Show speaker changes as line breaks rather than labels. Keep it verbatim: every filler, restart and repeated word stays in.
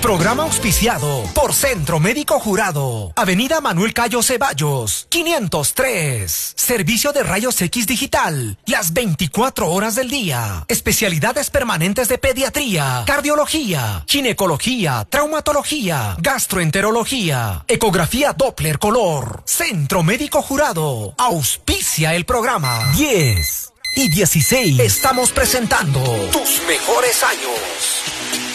Programa auspiciado por Centro Médico Jurado. Avenida Manuel Cayo Ceballos, quinientos tres. Servicio de rayos X digital, las veinticuatro horas del día. Especialidades permanentes de pediatría, cardiología, ginecología, traumatología, gastroenterología, ecografía Doppler color. Centro Médico Jurado. Auspicia el programa.
diez y dieciséis.
Estamos presentando tus mejores años.